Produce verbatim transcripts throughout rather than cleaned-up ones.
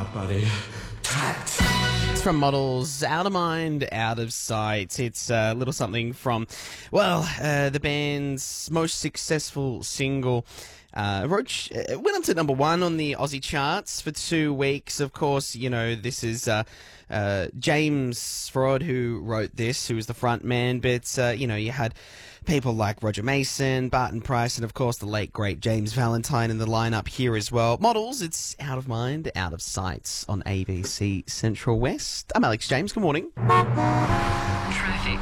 out, buddy. Trapped. It's from Models, Out of Mind, Out of Sight. It's a little something from, well, uh, the band's most successful single. Uh, Roach uh, went up to number one on the Aussie charts for two weeks. Of course, you know, this is uh, uh, James Farod who wrote this, who was the front man. But, uh, you know, you had people like Roger Mason, Barton Price, and, of course, the late, great James Valentine in the lineup here as well. Models, it's Out of Mind, Out of Sight on A B C Central West. I'm Alex James. Good morning. Traffic.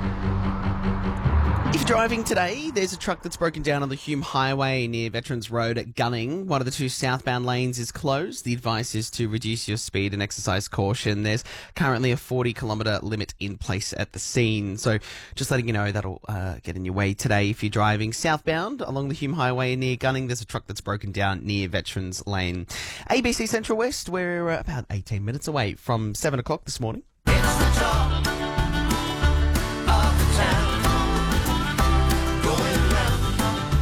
If you're driving today, there's a truck that's broken down on the Hume Highway near Veterans Road at Gunning. One of the two southbound lanes is closed. The advice is to reduce your speed and exercise caution. There's currently a forty kilometre limit in place at the scene. So just letting you know that'll uh, get in your way today. If you're driving southbound along the Hume Highway near Gunning, there's a truck that's broken down near Veterans Lane. A B C Central West, we're about eighteen minutes away from seven o'clock this morning. It's the talk of the town. Going round.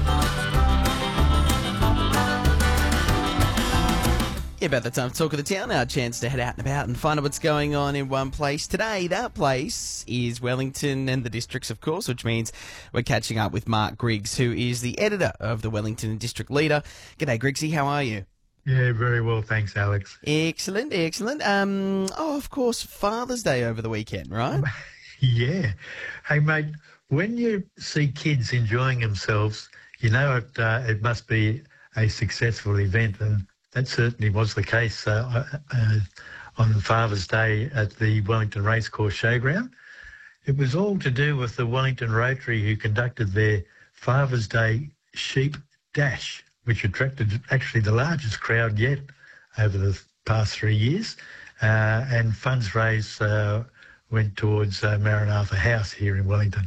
Yeah, about that time to talk of the town, our chance to head out and about and find out what's going on in one place. Today, that place is Wellington and the districts, of course, which means we're catching up with Mark Griggs, who is the editor of the Wellington District Leader. G'day, Griggsy, how are you? Yeah, very well, thanks, Alex. Excellent, excellent. Um, oh, of course, Father's Day over the weekend, right? Yeah. Hey, mate, when you see kids enjoying themselves, you know it, uh, it must be a successful event, and that certainly was the case uh, uh, on Father's Day at the Wellington Racecourse Showground. It was all to do with the Wellington Rotary, who conducted their Father's Day Sheep Dash, which attracted actually the largest crowd yet over the past three years. Uh, and funds raised uh, went towards uh, Maranatha House here in Wellington.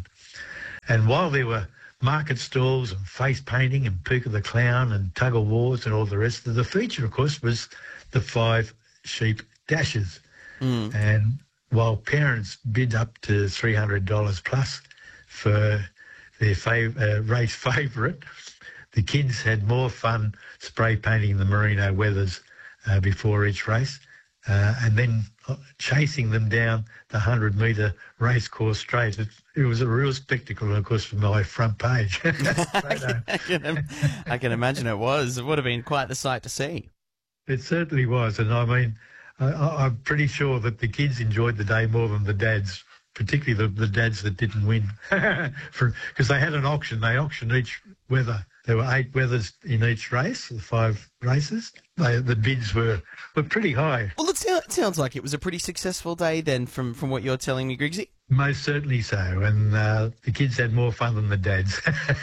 And while there were market stalls and face painting and Puka the Clown and tug of wars and all the rest of the feature, of course, was the five sheep dashes. Mm. And while parents bid up to three hundred dollars plus for their fav- uh, race favourite, the kids had more fun spray painting the merino weathers uh, before each race, uh, and then chasing them down the hundred metre racecourse straight. It, it was a real spectacle, of course, from my front page. I, can, I, can, I can imagine it was. It would have been quite the sight to see. It certainly was, and I mean, I, I'm pretty sure that the kids enjoyed the day more than the dads, particularly the, the dads that didn't win, because they had an auction. They auctioned each weather. There were eight weathers in each race, the five races. They, the bids were, were pretty high. Well, it, sound, it sounds like it was a pretty successful day then, from, from what you're telling me, Griggsy. Most certainly so, and uh, the kids had more fun than the dads,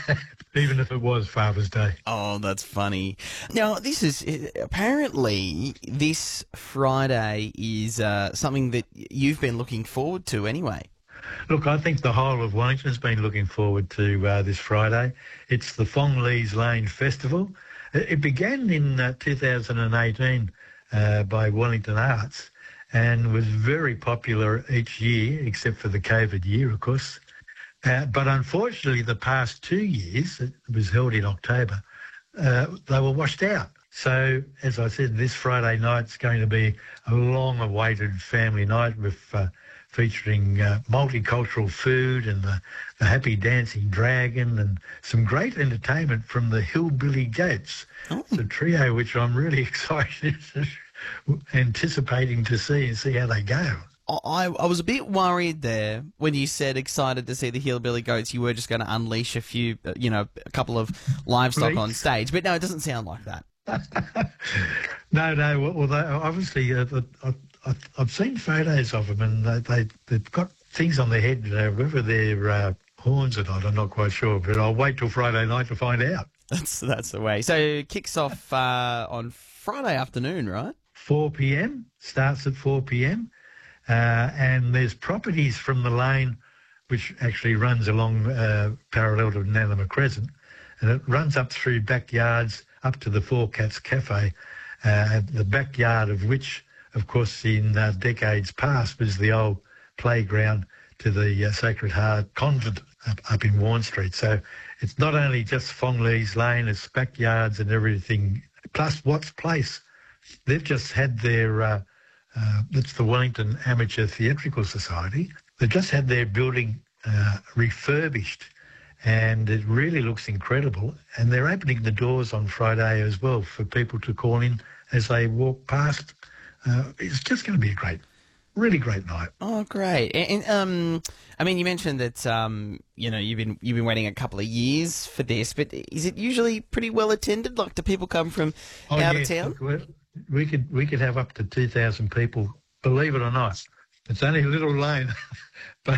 even if it was Father's Day. Oh, that's funny. Now, this is, apparently, this Friday is uh, something that you've been looking forward to anyway. Look, I think the whole of Wellington has been looking forward to uh, this Friday. It's the Fongleys Lane Festival. It began in uh, two thousand eighteen uh, by Wellington Arts and was very popular each year, except for the COVID year, of course. Uh, but unfortunately, the past two years, it was held in October, uh, they were washed out. So, as I said, this Friday night's going to be a long-awaited family night with uh, featuring uh, multicultural food and the, the Happy Dancing Dragon and some great entertainment from the Hillbilly Goats. Oh. It's a trio which I'm really excited, anticipating to see and see how they go. I, I was a bit worried there when you said excited to see the Hillbilly Goats. You were just going to unleash a few, uh, you know, a couple of livestock Please. on stage. But no, it doesn't sound like that. no, no. Well, they, obviously, uh, I, I, I've seen photos of them, and they, they, they've got things on their head, uh, whether they're uh, horns or not, I'm not quite sure. But I'll wait till Friday night to find out. That's that's the way. So it kicks off uh, on Friday afternoon, right? four p m, starts at four p m, uh, and there's properties from the lane which actually runs along uh, parallel to Nanama Crescent, and it runs up through backyards up to the Four Cats Cafe, uh, the backyard of which, of course, in uh, decades past was the old playground to the uh, Sacred Heart Convent up, up in Warren Street. So it's not only just Fongleys Lane, it's backyards and everything, plus Watts Place, they've just had their, uh, uh, it's the Wellington Amateur Theatrical Society, they've just had their building uh, refurbished, and it really looks incredible. And they're opening the doors on Friday as well for people to call in as they walk past. Uh, it's just going to be a great, really great night. Oh, great! And, and um, I mean, you mentioned that um, you know, you've been you've been waiting a couple of years for this, but is it usually pretty well attended? Like, do people come from Oh, out yes, of town? look, we could we could have up to two thousand people. Believe it or not, it's only a little lane, but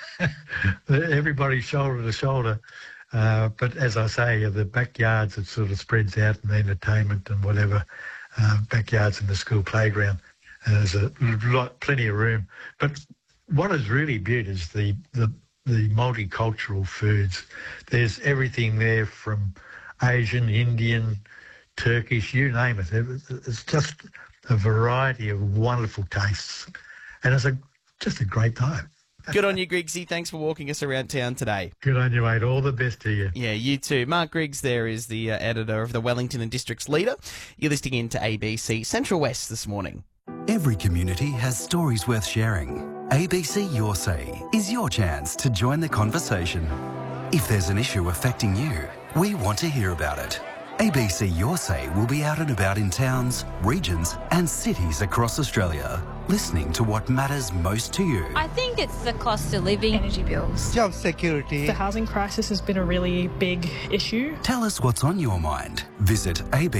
everybody's shoulder to shoulder. Uh, but as I say, the backyards, it sort of spreads out, and the entertainment and whatever, uh, backyards in the school playground. And there's a lot, plenty of room. But what is really beautiful is the, the the multicultural foods. There's everything there from Asian, Indian, Turkish, you name it. It's just a variety of wonderful tastes, and it's a just a great time. Good on you, Griggsy. Thanks for walking us around town today. Good on you, mate. All the best to you. Yeah, you too. Mark Griggs there is the uh, editor of the Wellington and District's Leader. You're listening in to A B C Central West this morning. Every community has stories worth sharing. A B C Your Say is your chance to join the conversation. If there's an issue affecting you, we want to hear about it. A B C Your Say will be out and about in towns, regions and cities across Australia, listening to what matters most to you. I think it's the cost of living. Energy bills. Job security. The housing crisis has been a really big issue. Tell us what's on your mind. Visit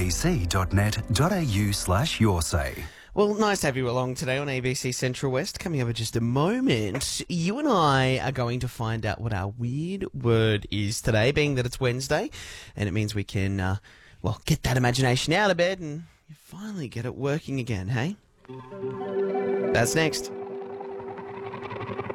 abc.net.au slash your say. Well, nice to have you along today on A B C Central West. Coming up in just a moment, you and I are going to find out what our weird word is today, being that it's Wednesday, and it means we can, uh, well, get that imagination out of bed and finally get it working again, hey? That's next.